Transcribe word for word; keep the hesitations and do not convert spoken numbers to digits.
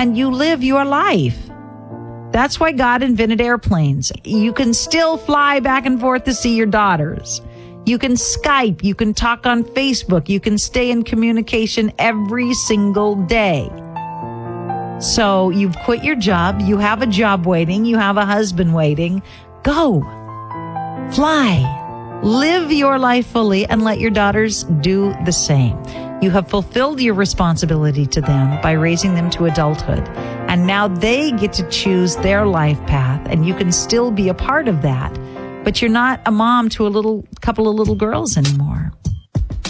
and you live your life. That's why God invented airplanes. You can still fly back and forth to see your daughters. You can Skype. You can talk on Facebook. You can stay in communication every single day. So you've quit your job. You have a job waiting. You have a husband waiting. Go. Fly. Live your life fully and let your daughters do the same. You have fulfilled your responsibility to them by raising them to adulthood. And now they get to choose their life path, and you can still be a part of that. But you're not a mom to a little couple of little girls anymore.